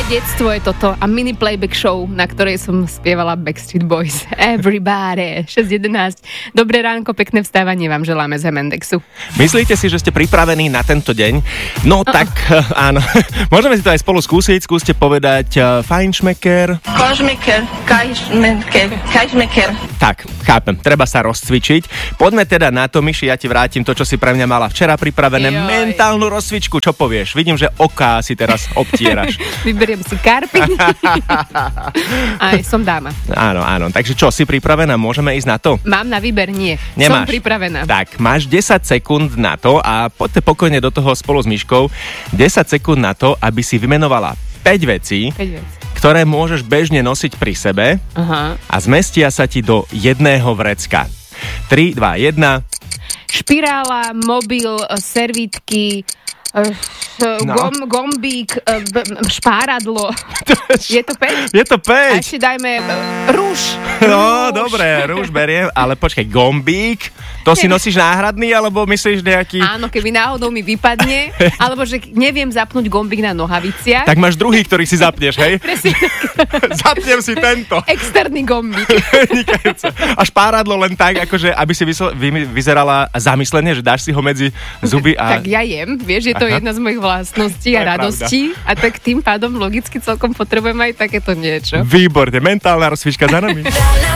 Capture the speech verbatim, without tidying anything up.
detstvo je toto a mini playback show, na ktorej som spievala Backstreet Boys. Everybody, šesť jedenásť. Dobré ránko, pekné vstávanie vám želáme z Hemendexu. Myslíte si, že ste pripravení na tento deň? No uh-uh. tak, áno. Môžeme si to aj spolu skúsiť. Skúste povedať uh, fajnšmeker. Kožmeker, kajšmeker, kajšmeker. Tak, chápem, treba sa rozcvičiť. Poďme teda na to, Myši, ja ti vrátim to, čo si pre mňa mala včera pripravené. Joj. Mentálnu rozcvičku, čo povieš? Vidím, že oká si teraz obtieraš. Vyberiem si karpy. Aj som dáma. Áno, áno. Takže čo, si pripravená? Môžeme ísť na to? Mám na výber, nie. Nemáš. Som pripravená. Tak, máš desať sekúnd na to a poďte pokojne do toho spolu s Myškou. desať sekúnd na to, aby si vymenovala päť vecí, päť vecí, ktoré môžeš bežne nosiť pri sebe. Aha. A zmestia sa ti do jedného vrecka. tri, dva, jeden. Špirála, mobil, servítky, no. gom, gombík, špáradlo. Je to päť? Je to päť. A ešte dajme rúž. No, dobre, rúž beriem, ale počkaj, gombík, to si nosíš náhradný, alebo myslíš nejaký... Áno, keby náhodou mi vypadne, alebo že neviem zapnúť gombík na nohaviciach. Tak máš druhý, ktorý si zapneš, hej? Presne. Zapnem si tento. Externý gombík. A špáradlo len tak, akože, aby si vysl- vy- vyzerala zamyslene, že dáš si ho medzi zuby a... Tak ja jem, vieš, je to Aha. jedna z mojich vlastností a radostí. Pravda. A tak tým pádom logicky celkom potrebujem aj takéto niečo. Výborne, mentálna rozcvička za nami.